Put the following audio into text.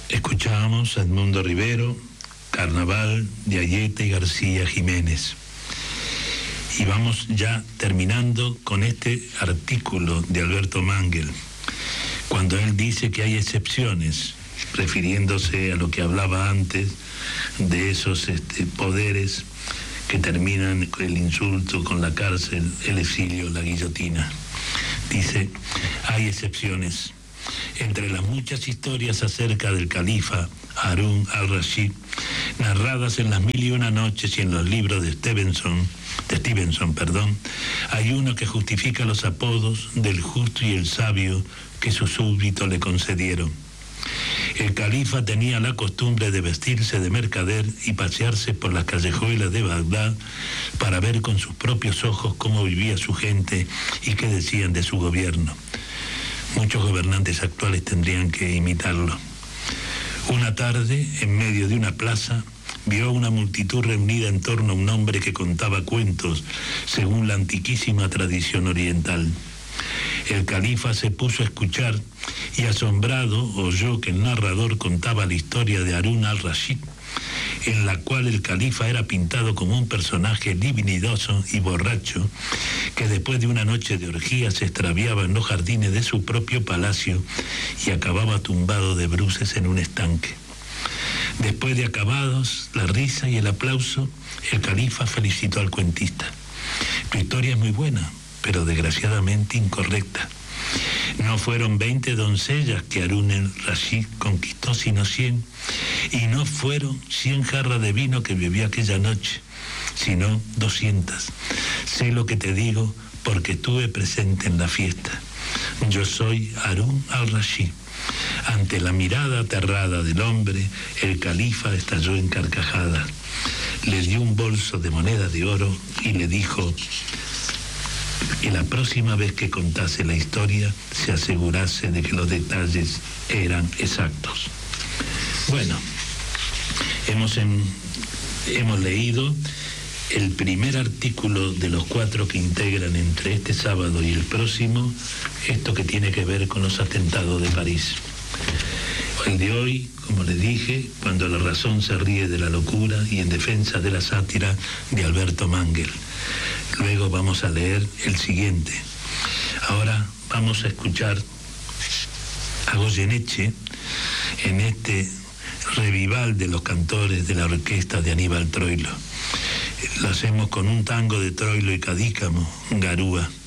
Escuchábamos a Edmundo Rivero, Carnaval de Ayeta y García Jiménez. Y vamos ya terminando con este artículo de Alberto Mangel, cuando él dice que hay excepciones, refiriéndose a lo que hablaba antes de esos poderes que terminan con el insulto, con la cárcel, el exilio, la guillotina. Dice, hay excepciones. Entre las muchas historias acerca del califa Harún al-Rashid, narradas en las 1001 noches y en los libros de Stevenson, hay uno que justifica los apodos del justo y el sabio que sus súbditos le concedieron. El califa tenía la costumbre de vestirse de mercader y pasearse por las callejuelas de Bagdad para ver con sus propios ojos cómo vivía su gente y qué decían de su gobierno. Muchos gobernantes actuales tendrían que imitarlo. Una tarde, en medio de una plaza, vio a una multitud reunida en torno a un hombre que contaba cuentos según la antiquísima tradición oriental. El califa se puso a escuchar y asombrado oyó que el narrador contaba la historia de Harún al-Rashid, en la cual el califa era pintado como un personaje divinidoso y borracho que después de una noche de orgía se extraviaba en los jardines de su propio palacio y acababa tumbado de bruces en un estanque. Después de acabados la risa y el aplauso, el califa felicitó al cuentista. Tu historia es muy buena, pero desgraciadamente incorrecta. No fueron 20 doncellas que Harún al-Rashid conquistó, sino 100, y no fueron 100 jarras de vino que bebió aquella noche, sino 200. Sé lo que te digo porque estuve presente en la fiesta. Yo soy Harún al-Rashid. Ante la mirada aterrada del hombre, el califa estalló en carcajadas. Le dio un bolso de monedas de oro y le dijo que la próxima vez que contase la historia se asegurase de que los detalles eran exactos. Bueno, hemos leído el primer artículo de los 4 que integran entre este sábado y el próximo, esto que tiene que ver con los atentados de París. El de hoy, como les dije, cuando la razón se ríe de la locura y en defensa de la sátira de Alberto Mangel. Luego vamos a leer el siguiente. Ahora vamos a escuchar a Goyeneche en este revival de los cantores de la orquesta de Aníbal Troilo. Lo hacemos con un tango de Troilo y Cadícamo, Garúa.